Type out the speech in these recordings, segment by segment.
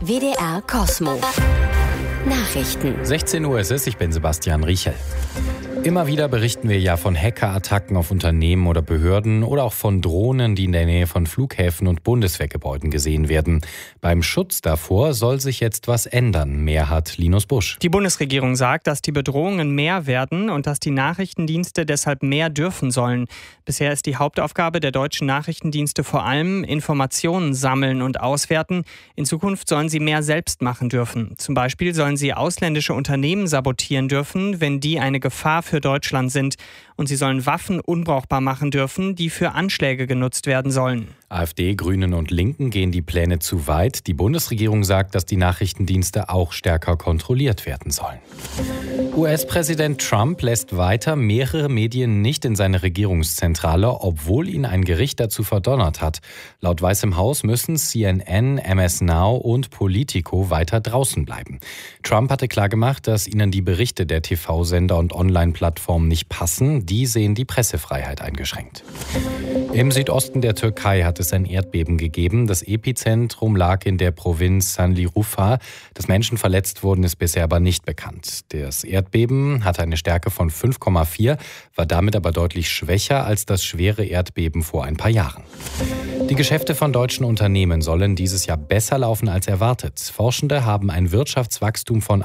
WDR Kosmo. Nachrichten. 16 Uhr ist es, ich bin Sebastian Riechel. Immer wieder berichten wir ja von Hackerattacken auf Unternehmen oder Behörden oder auch von Drohnen, die in der Nähe von Flughäfen und Bundeswehrgebäuden gesehen werden. Beim Schutz davor soll sich jetzt was ändern. Mehr hat Linus Busch. Die Bundesregierung sagt, dass die Bedrohungen mehr werden und dass die Nachrichtendienste deshalb mehr dürfen sollen. Bisher ist die Hauptaufgabe der deutschen Nachrichtendienste vor allem Informationen sammeln und auswerten. In Zukunft sollen sie mehr selbst machen dürfen. Zum Beispiel sollen sie ausländische Unternehmen sabotieren dürfen, wenn die eine Gefahr für Deutschland sind. Und sie sollen Waffen unbrauchbar machen dürfen, die für Anschläge genutzt werden sollen. AfD, Grünen und Linken gehen die Pläne zu weit. Die Bundesregierung sagt, dass die Nachrichtendienste auch stärker kontrolliert werden sollen. US-Präsident Trump lässt weiter mehrere Medien nicht in seine Regierungszentrale, obwohl ihn ein Gericht dazu verdonnert hat. Laut Weißem Haus müssen CNN, MS Now und Politico weiter draußen bleiben. Trump hatte klargemacht, dass ihnen die Berichte der TV-Sender und Online-Plattformen nicht passen. Die sehen die Pressefreiheit eingeschränkt. Im Südosten der Türkei hat es ein Erdbeben gegeben. Das Epizentrum lag in der Provinz Sanliurfa. Dass Menschen verletzt wurden, ist bisher aber nicht bekannt. Das Erdbeben hatte eine Stärke von 5,4, war damit aber deutlich schwächer als das schwere Erdbeben vor ein paar Jahren. Die Geschäfte von deutschen Unternehmen sollen dieses Jahr besser laufen als erwartet. Forschende haben ein Wirtschaftswachstum von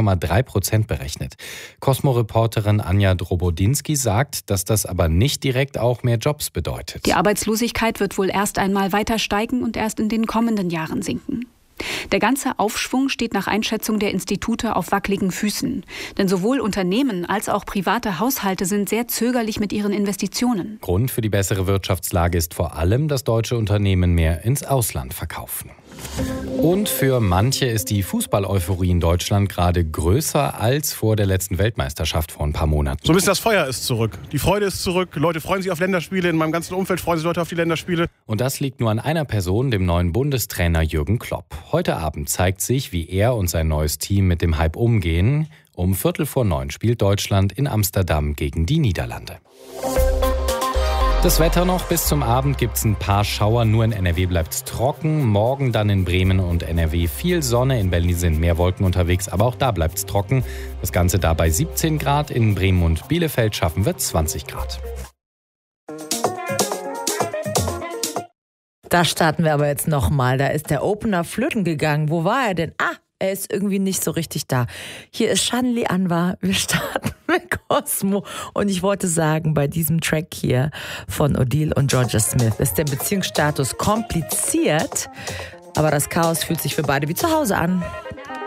1,3% berechnet. Kosmo-Reporterin Anja Drobodinski sagt, dass das aber nicht direkt auch mehr Jobs bedeutet. Die Arbeitslosigkeit wird wohl erst einmal weiter steigen und erst in den kommenden Jahren sinken. Der ganze Aufschwung steht nach Einschätzung der Institute auf wackeligen Füßen. Denn sowohl Unternehmen als auch private Haushalte sind sehr zögerlich mit ihren Investitionen. Grund für die bessere Wirtschaftslage ist vor allem, dass deutsche Unternehmen mehr ins Ausland verkaufen. Und für manche ist die Fußball-Euphorie in Deutschland gerade größer als vor der letzten Weltmeisterschaft vor ein paar Monaten. So ein bisschen das Feuer ist zurück. Die Freude ist zurück. Leute freuen sich auf Länderspiele. In meinem ganzen Umfeld freuen sich Leute auf die Länderspiele. Und das liegt nur an einer Person, dem neuen Bundestrainer Jürgen Klopp. Heute Abend zeigt sich, wie er und sein neues Team mit dem Hype umgehen. Um 8:45 spielt Deutschland in Amsterdam gegen die Niederlande. Das Wetter noch, bis zum Abend gibt's ein paar Schauer, nur in NRW bleibt's trocken. Morgen dann in Bremen und NRW viel Sonne, in Berlin sind mehr Wolken unterwegs, aber auch da bleibt's trocken. Das Ganze da bei 17 Grad, in Bremen und Bielefeld schaffen wir 20 Grad. Da starten wir aber jetzt nochmal, da ist der Opener flöten gegangen. Wo war er denn? Er ist irgendwie nicht so richtig da. Hier ist Shanli Anwar. Wir starten mit Kosmo. Und ich wollte sagen, bei diesem Track hier von Odile und Georgia Smith ist der Beziehungsstatus kompliziert. Aber das Chaos fühlt sich für beide wie zu Hause an.